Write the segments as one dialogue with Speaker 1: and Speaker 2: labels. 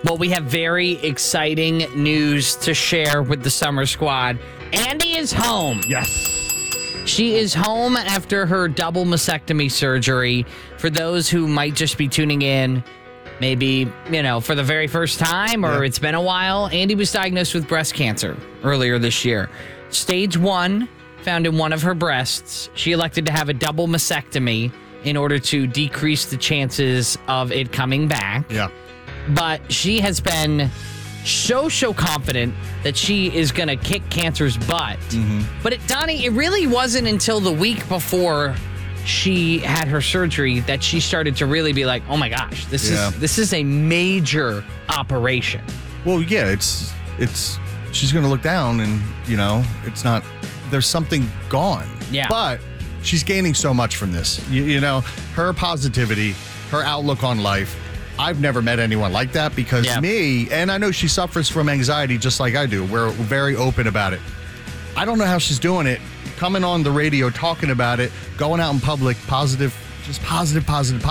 Speaker 1: Well, we have very exciting news to share with the Summer Squad. Andy is home.
Speaker 2: Yes.
Speaker 1: She is home after her double mastectomy surgery. For those who might just be tuning in, maybe, for the very first time or it's been a while, Andy was diagnosed with breast cancer earlier this year. Stage 1, found in one of her breasts. She elected to have a double mastectomy in order to decrease the chances of it coming back.
Speaker 2: Yeah.
Speaker 1: But she has been so confident that she is going to kick cancer's butt.
Speaker 2: Mm-hmm.
Speaker 1: But Donnie, it really wasn't until the week before she had her surgery that she started to really be like, oh my gosh, this is a major operation.
Speaker 2: Well, yeah, it's she's going to look down and, it's not, there's something gone.
Speaker 1: Yeah.
Speaker 2: But she's gaining so much from this. Her positivity, her outlook on life. I've never met anyone like that because and I know she suffers from anxiety just like I do. We're very open about it. I don't know how she's doing it. Coming on the radio, talking about it, going out in public, positive, just positive.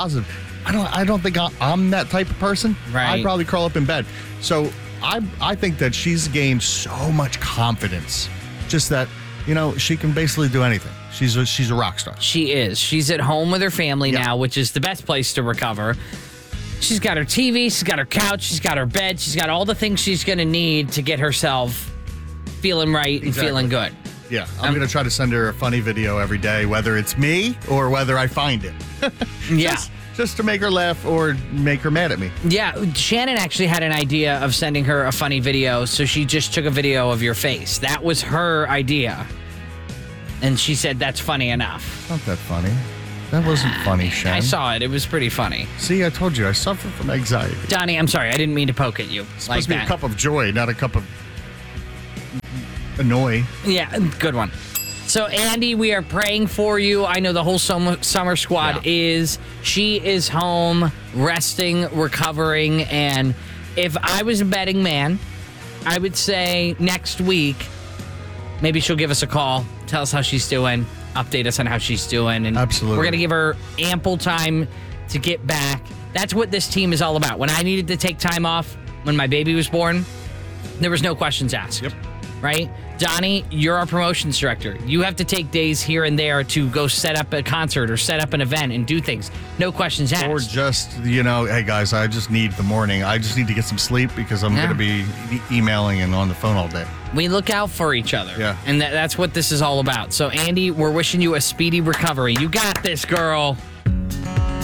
Speaker 2: I don't think I'm that type of person.
Speaker 1: Right.
Speaker 2: I'd probably curl up in bed. So I think that she's gained so much confidence. Just that, she can basically do anything. She's a rock star.
Speaker 1: She is. She's at home with her family now, which is the best place to recover. She's got her TV, she's got her couch, she's got her bed, she's got all the things she's going to need to get herself feeling right and feeling good.
Speaker 2: Yeah, I'm going to try to send her a funny video every day, whether it's me or whether I find it. Just to make her laugh or make her mad at me.
Speaker 1: Yeah, Shannon actually had an idea of sending her a funny video, so she just took a video of your face. That was her idea. And she said, that's funny enough.
Speaker 2: Not that funny. That wasn't funny, Shannon.
Speaker 1: I saw it. It was pretty funny.
Speaker 2: See, I told you, I suffer from anxiety.
Speaker 1: Donnie, I'm sorry. I didn't mean to poke at you
Speaker 2: It's
Speaker 1: like
Speaker 2: supposed to be
Speaker 1: that.
Speaker 2: a cup of joy, not a cup of annoy.
Speaker 1: Yeah, good one. So, Andy, we are praying for you. I know the whole summer squad is. She is home, resting, recovering. And if I was a betting man, I would say next week, maybe she'll give us a call, tell us how she's doing, update us on how she's doing. And
Speaker 2: absolutely.
Speaker 1: We're going to give her ample time to get back. That's what this team is all about. When I needed to take time off when my baby was born, there was no questions asked.
Speaker 2: Yep.
Speaker 1: Right? Donnie, you're our promotions director. You have to take days here and there to go set up a concert or set up an event and do things. No questions asked.
Speaker 2: Or just, hey guys, I just need the morning. I just need to get some sleep because I'm going to be emailing and on the phone all day.
Speaker 1: We look out for each other.
Speaker 2: Yeah.
Speaker 1: And that's what this is all about. So, Andy, we're wishing you a speedy recovery. You got this, girl.